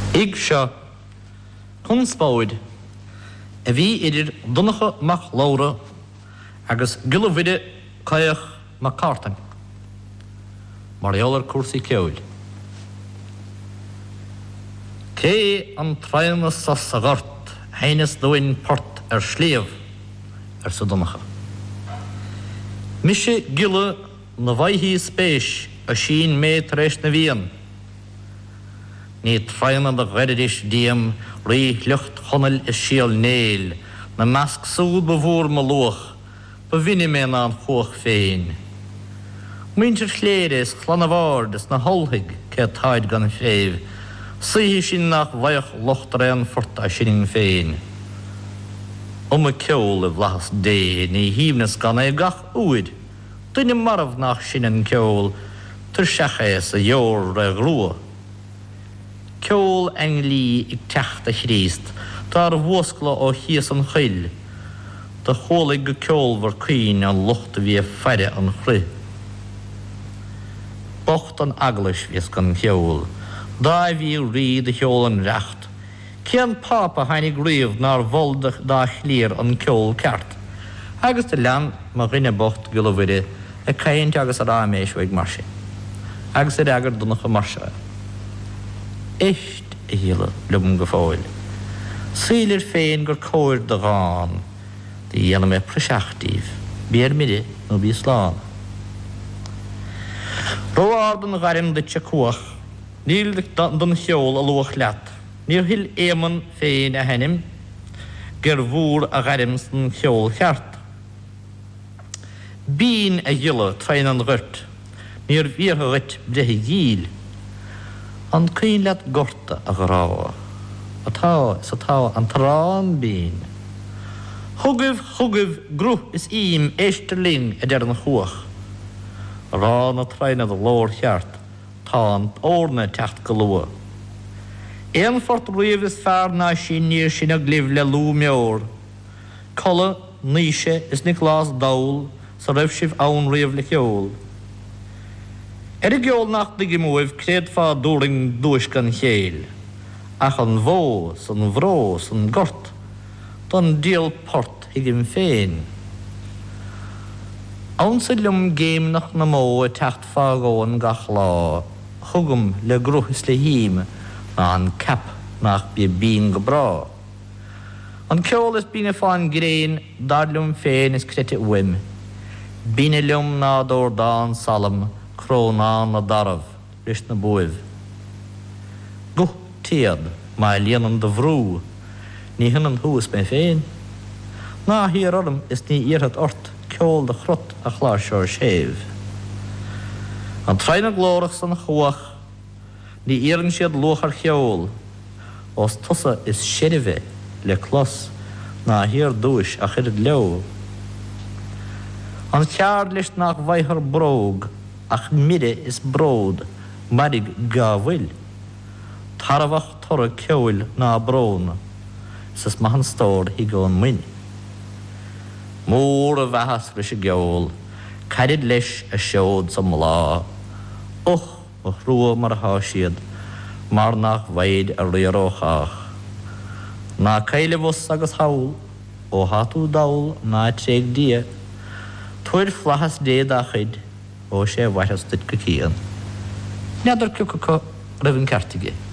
Ig seo chun spóid a bhí idir dunacha mach Laura agus gulhide caiach mac cartan. Mariolar cuasaí ceúil. Cé an trána sa sagart héineas dóin port sléamh sa dunacha. Mise gile na bhaithí spéis a sin mé treis na bhíon. Ní trána na gairidis díam rí lucht chonel is síal néil na measc súd bhór má luach ba vinne mé an chuach féin. Muintir chléiris chlanahárdas na holthig ce táid gan féh, suhí sin nach bhaich lochtaréan forta sin féin. A ceol a bhlachas dé ní híbnas gan é gach uid, duine marmh nach sin an ceol tar seachas a jór a glua. Ceol englí ag techt a chríist, dar bhoscla ó hías an chuil, da chólaigh go ceol war cuin an luchta bhí feire an chru. Bocht an aglas vís gan ceol, da bhí ríd a cheol an recht. Cian pápa hainnig riamh nar bholdach da chlír an ceol ceart. Agus de lean má rinne bocht gulhide a caint agus a ráméis bhaig marse. Agus agar dunacha marse. Éist a híle lum go fáil. Sílir féin gur cóir de gáin, de dhéana mé preseachtíh, bíar mide nó bí sláán. Róád an garim de tsecuach, níl don cheol a luach leat, níl hil éman féin a hennim, gur bhúr a garim san cheol cheart. Bín a híle trein an rut, níl bhíortha rut brethe díl, an cuin leat gorta a gráha. Sa tá an trán bín. Thugah grúth is ím éisteling a dear an chuach. Rá na treine a lór cheart, tá an órna techt go lua. Éan fort riamh is fear ná sin níor sin a glibh le lú meor. Colla níise is Nicolás Daul sa raibh sibh ann riamh le cheol. I geol nach dig móibh créad fá dúring dúis gan chéil, ach an bhó san bhró san gort, don díal port higim féin. Ann sa lum géim nach na mó a techt fágóin gach lá, thugam le gruchas le hím na an cap nach bí bín go brá. An ceol is bína fáin gréin dar lum féin is crite uim. Bína lum ná dór dán salam, Crónán na darmh, leis na buibh. Guh tiad, má líanam de bhrú, ní hinan hús mé féin. Ná híar orm is ní iarthat ort, ceol de chrot a chláseoir séh. An treine glórach san chuach, ní iarn siad luachar cheol, os tusa is sirve le clos, ná híar dúis a chirid leo. An cear leis nach bhaithar bróg, ach mide is bród, marig gahfuil. Tarvach torra ceúil ná brón, sas mahan stór hi gón muin. Mór a bhehas leis a geol, carid leis a seód sam lá. Och, a hrua mar háisiad, mar nach bhaid a riaróchach. Ná caile bhos agus haul, ó hatú daul ná tréig dia, tuair flachas déad a chud, ó sé bhaithas dyd go cían. Neadar ciúca rifin cartige.